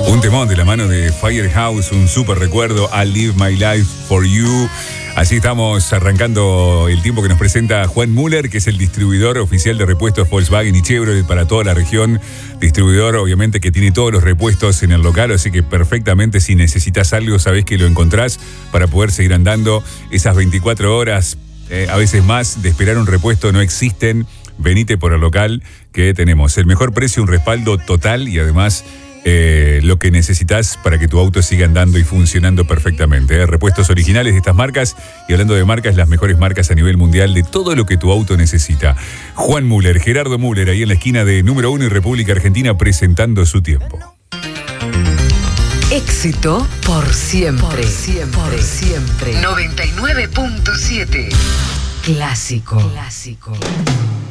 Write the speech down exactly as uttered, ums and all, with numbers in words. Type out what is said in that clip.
Un temón de la mano de Firehouse, un súper recuerdo, I Live My Life For You. Así estamos arrancando el tiempo que nos presenta Juan Müller, que es el distribuidor oficial de repuestos Volkswagen y Chevrolet para toda la región. Distribuidor, obviamente, que tiene todos los repuestos en el local, así que perfectamente si necesitas algo, sabés que lo encontrás para poder seguir andando. Esas veinticuatro horas, eh, a veces más, de esperar un repuesto no existen. Venite por el local que tenemos el mejor precio, un respaldo total y además Eh, lo que necesitas para que tu auto siga andando y funcionando perfectamente. ¿eh? Repuestos originales de estas marcas, y hablando de marcas, las mejores marcas a nivel mundial de todo lo que tu auto necesita. Juan Müller, Gerardo Müller, ahí en la esquina de Número Uno y República Argentina, presentando su tiempo. Éxito por siempre. Por siempre. Por siempre. noventa y nueve punto siete. Clásico. Clásico.